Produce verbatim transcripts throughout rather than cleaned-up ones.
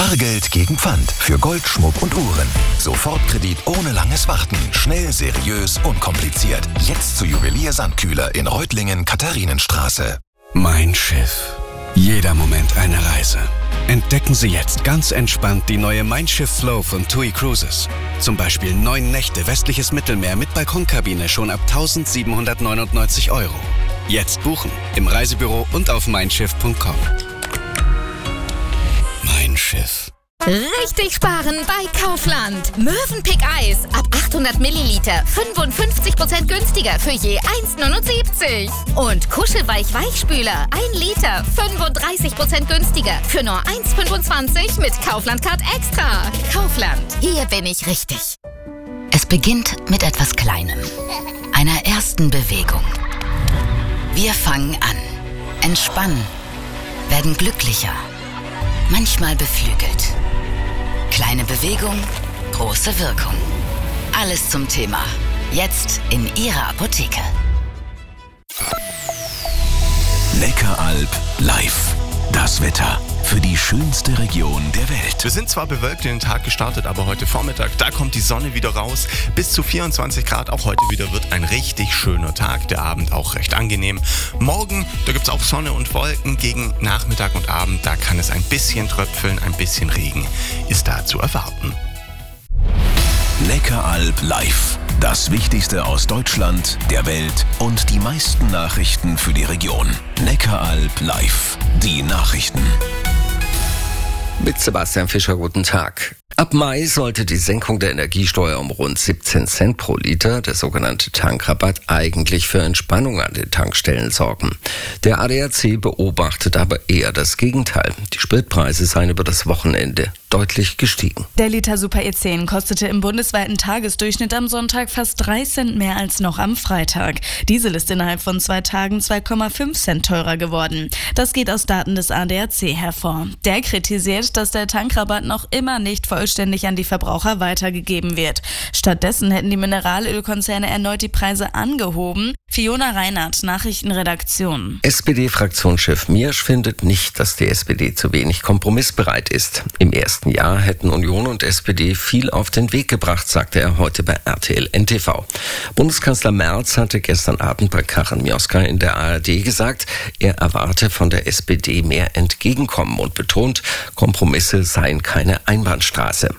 Bargeld gegen Pfand für Gold, Schmuck und Uhren. Sofortkredit ohne langes Warten. Schnell, seriös, unkompliziert. Jetzt zu Juwelier Sandkühler in Reutlingen, Katharinenstraße. Mein Schiff. Jeder Moment eine Reise. Entdecken Sie jetzt ganz entspannt die neue Mein Schiff Flow von TUI Cruises. Zum Beispiel neun Nächte westliches Mittelmeer mit Balkonkabine schon ab eintausendsiebenhundertneunundneunzig Euro. Jetzt buchen im Reisebüro und auf meinschiff punkt com. Mein Schiff. Richtig sparen bei Kaufland. Mövenpick Eis ab achthundert Milliliter fünfundfünfzig Prozent günstiger für je eins Komma neunundsiebzig. Und Kuschelweich Weichspüler ein Liter fünfunddreißig Prozent günstiger für nur eins Komma fünfundzwanzig mit Kaufland Card Extra. Kaufland, hier bin ich richtig. Es beginnt mit etwas Kleinem, einer ersten Bewegung. Wir fangen an, entspannen, werden glücklicher, manchmal beflügelt. Kleine Bewegung, große Wirkung. Alles zum Thema. Jetzt in Ihrer Apotheke. Neckaralb live. Das Wetter für die schönste Region der Welt. Wir sind zwar bewölkt in den Tag gestartet, aber heute Vormittag, da kommt die Sonne wieder raus. Bis zu vierundzwanzig Grad, auch heute wieder wird ein richtig schöner Tag. Der Abend auch recht angenehm. Morgen, da gibt es auch Sonne und Wolken. Gegen Nachmittag und Abend, da kann es ein bisschen tröpfeln, ein bisschen Regen ist da zu erwarten. Neckaralb live. Das Wichtigste aus Deutschland, der Welt und die meisten Nachrichten für die Region. Neckaralb live. Die Nachrichten. Mit Sebastian Fischer, guten Tag. Ab Mai sollte die Senkung der Energiesteuer um rund siebzehn Cent pro Liter, der sogenannte Tankrabatt, eigentlich für Entspannung an den Tankstellen sorgen. Der A D A C beobachtet aber eher das Gegenteil. Die Spritpreise seien über das Wochenende deutlich gestiegen. Der Liter Super E zehn kostete im bundesweiten Tagesdurchschnitt am Sonntag fast drei Cent mehr als noch am Freitag. Diesel ist innerhalb von zwei Tagen zwei Komma fünf Cent teurer geworden. Das geht aus Daten des A D A C hervor. Der kritisiert, dass der Tankrabatt noch immer nicht vollständig an die Verbraucher weitergegeben wird. Stattdessen hätten die Mineralölkonzerne erneut die Preise angehoben. Fiona Reinhardt, Nachrichtenredaktion. S P D-Fraktionschef Miersch findet nicht, dass die S P D zu wenig kompromissbereit ist. Im ersten Jahr hätten Union und S P D viel auf den Weg gebracht, sagte er heute bei R T L N T V. Bundeskanzler Merz hatte gestern Abend bei Karin Mioska in der A R D gesagt, er erwarte von der S P D mehr Entgegenkommen und betont, Kompromisse seien keine Einbahnstraße.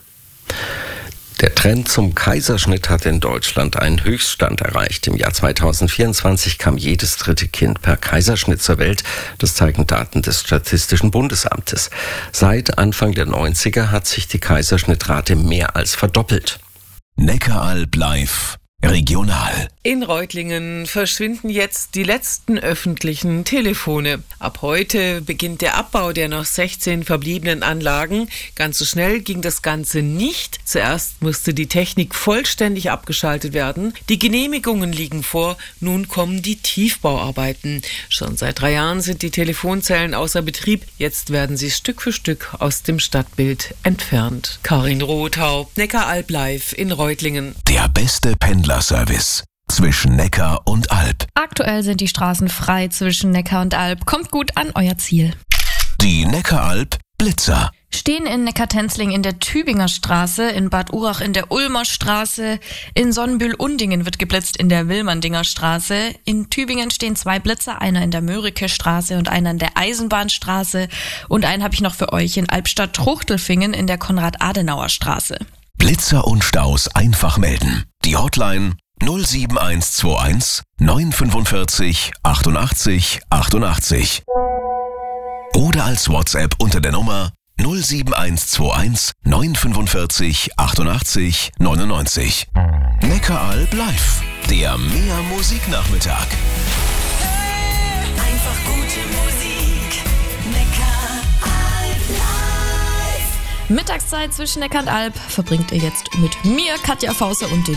Der Trend zum Kaiserschnitt hat in Deutschland einen Höchststand erreicht. Im Jahr zweitausendvierundzwanzig kam jedes dritte Kind per Kaiserschnitt zur Welt. Das zeigen Daten des Statistischen Bundesamtes. Seit Anfang der neunziger hat sich die Kaiserschnittrate mehr als verdoppelt. Neckaralb live. Regional. In Reutlingen verschwinden jetzt die letzten öffentlichen Telefone. Ab heute beginnt der Abbau der noch sechzehn verbliebenen Anlagen. Ganz so schnell ging das Ganze nicht. Zuerst musste die Technik vollständig abgeschaltet werden. Die Genehmigungen liegen vor. Nun kommen die Tiefbauarbeiten. Schon seit drei Jahren sind die Telefonzellen außer Betrieb. Jetzt werden sie Stück für Stück aus dem Stadtbild entfernt. Karin Rothaupt, Neckaralb live in Reutlingen. Der beste Pendlerservice zwischen Neckar und Alb. Aktuell sind die Straßen frei zwischen Neckar und Alb. Kommt gut an euer Ziel. Die Neckaralb Blitzer. Stehen in Neckartenzling in der Tübinger Straße, in Bad Urach in der Ulmer Straße, in Sonnenbühl-Undingen wird geblitzt in der Wilmandinger Straße. In Tübingen stehen zwei Blitzer, einer in der Mörike Straße und einer in der Eisenbahnstraße. Und einen habe ich noch für euch in Albstadt-Truchtelfingen in der Konrad-Adenauer Straße. Blitzer und Staus einfach melden. Die Hotline null sieben eins zwei eins neun fünfundvierzig achtundachtzig achtundachtzig. Oder als WhatsApp unter der Nummer null sieben eins zwei eins neun fünfundvierzig achtundachtzig neunundneunzig. Neckaralb live, der Mehr Musiknachmittag. Einfach gute Musik. Neckaralb live. Mittagszeit zwischen Neckar und Alb verbringt ihr jetzt mit mir, Katja Fauser und dem